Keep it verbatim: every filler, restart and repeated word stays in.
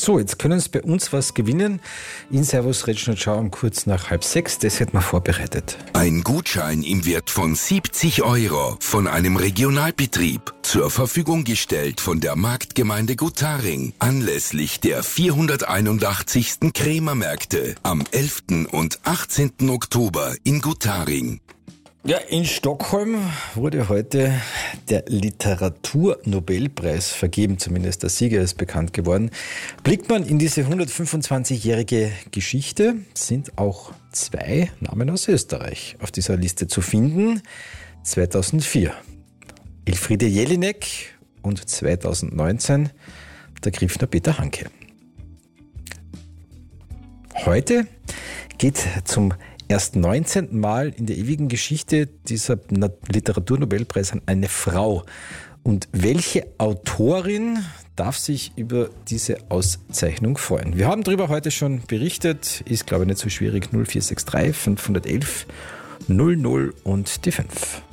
So, jetzt können Sie bei uns was gewinnen. In Servus Retschner Schau um kurz nach halb sechs. Das hätten wir vorbereitet. Ein Gutschein im Wert von siebzig Euro von einem Regionalbetrieb. Zur Verfügung gestellt von der Marktgemeinde Gutaring. Anlässlich der vierhunderteinundachtzigsten Krämermärkte am elften und achtzehnten Oktober in Gutaring. Ja, in Stockholm wurde heute der Literaturnobelpreis vergeben, zumindest der Sieger ist bekannt geworden. Blickt man in diese hundertfünfundzwanzigjährige Geschichte, sind auch zwei Namen aus Österreich auf dieser Liste zu finden. zweitausendvier Elfriede Jelinek und zweitausendneunzehn der Griffner Peter Hanke. Heute geht zum erst neunzehnten Mal in der ewigen Geschichte dieser Literaturnobelpreis an eine Frau. Und welche Autorin darf sich über diese Auszeichnung freuen? Wir haben darüber heute schon berichtet, ist glaube ich nicht so schwierig, null vier sechs drei fünf eins eins null null und die fünf.